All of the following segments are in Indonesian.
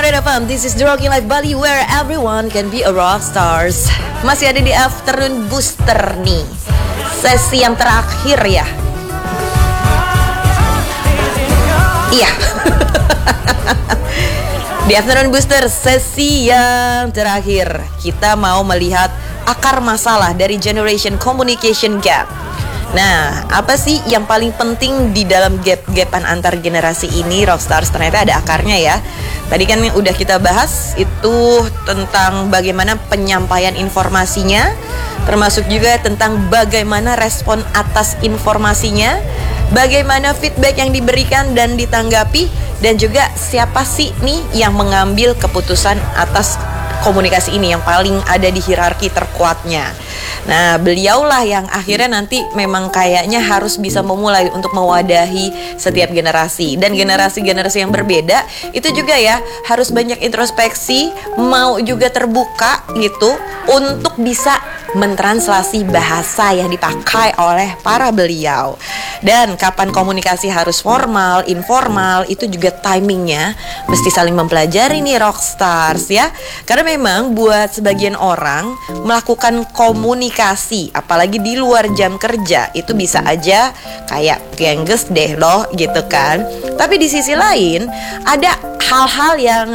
Red FM, this is the Rocking Life Bali where everyone can be a rock stars. Masih ada di Afternoon Booster nih, sesi yang terakhir ya. Iya. Di Afternoon Booster sesi yang terakhir, kita mau melihat akar masalah dari Generation Communication Gap. Nah, apa sih yang paling penting di dalam gap-gapan antar generasi ini, Rockstars? Ternyata ada akarnya ya. Tadi kan udah kita bahas itu tentang bagaimana penyampaian informasinya, termasuk juga tentang bagaimana respon atas informasinya, bagaimana feedback yang diberikan dan ditanggapi, dan juga siapa sih nih yang mengambil keputusan atas komunikasi ini yang paling ada di hierarki terkuatnya. Nah, beliaulah yang akhirnya nanti memang kayaknya harus bisa memulai untuk mewadahi setiap generasi. Dan generasi-generasi yang berbeda itu juga ya harus banyak introspeksi, mau juga terbuka gitu untuk bisa mentranslasi bahasa yang dipakai oleh para beliau. Dan kapan komunikasi harus formal, informal, itu juga timingnya mesti saling mempelajari nih Rockstars ya. Karena memang buat sebagian orang melakukan komunikasi, apalagi di luar jam kerja, itu bisa aja kayak gengges deh loh gitu kan. Tapi di sisi lain ada hal-hal yang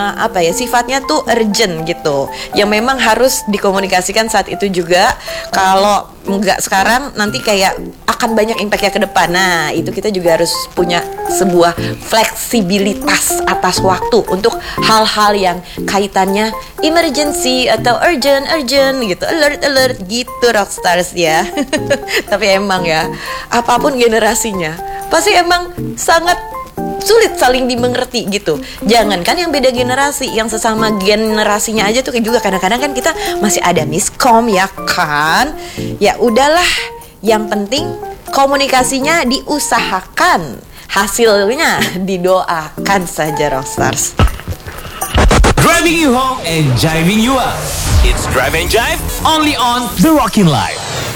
sifatnya tuh urgent gitu, yang memang harus dikomunikasikan saat itu juga. Kalau enggak sekarang, nanti kayak akan banyak impactnya ke depan. Nah, itu kita juga harus punya sebuah fleksibilitas atas waktu untuk hal-hal yang kaitannya emergency atau urgent gitu, alert gitu Rockstars ya. Tapi emang ya, apapun generasinya pasti emang sangat sulit saling dimengerti gitu. Jangankan yang beda generasi, yang sesama generasinya aja tuh juga kadang-kadang kan kita masih ada miskom ya kan. Ya udahlah, yang penting komunikasinya diusahakan, hasilnya didoakan saja Rockstars. Driving you home and jiving you up. It's Drive and Jive only on The Rockin' Life.